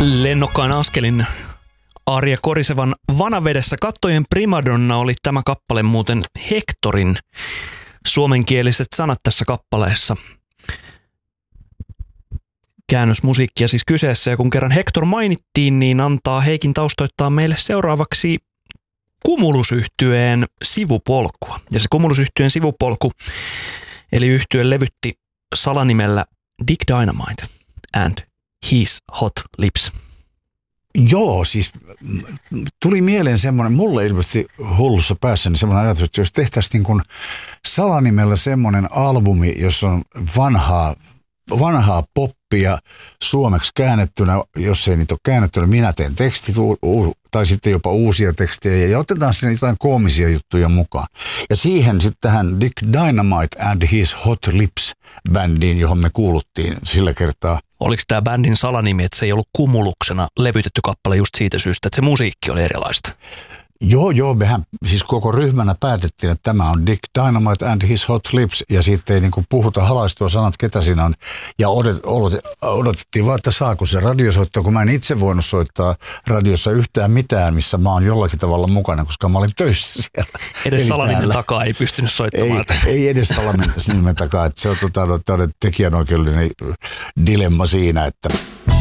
Lennokkaan askelin Arja Korisevan Vanavedessä kattojen primadonna oli tämä kappale muuten Hectorin suomenkieliset sanat tässä kappaleessa. Käännösmusiikkia siis kyseessä, ja kun kerran Hector mainittiin, niin antaa Heikin taustoittaa meille seuraavaksi Cumulus-yhtyeen sivupolkua. Ja se Cumulus-yhtyeen sivupolku, eli yhtye levytti salanimellä Dick Dynamite and His Hot Lips. Joo, siis tuli mieleen semmoinen, mulle ilmeisesti hullussa päässäni semmoinen ajatus, että jos tehtäisiin niin kuin salanimellä semmoinen albumi, jossa on vanhaa poppia suomeksi käännettynä, jos ei niitä ole käännettynä, minä teen tekstit tai sitten jopa uusia tekstejä ja otetaan sinne jotain koomisia juttuja mukaan. Ja siihen sitten tähän Dick Dynamite and His Hot Lips -bändiin, johon me kuuluttiin sillä kertaa. Oliko tämä bändin salanimi, että se ei ollut Cumuluksena levytetty kappale just siitä syystä, että se musiikki oli erilaista? Joo, mehän siis koko ryhmänä päätettiin, että tämä on Dick Dynamite and His Hot Lips, ja sitten ei niin kuin puhuta halaistua sanat, ketä siinä on. Ja odotettiin vaan, että saako se radiosoittaa, kun mä en itse voinut soittaa radiossa yhtään mitään, missä mä oon jollakin tavalla mukana, koska mä olin töissä siellä. Edes salanimen takaa ei pystynyt soittamaan. Ei edes salanimen takaa, että se on tekijänoikeudellinen dilemma siinä, että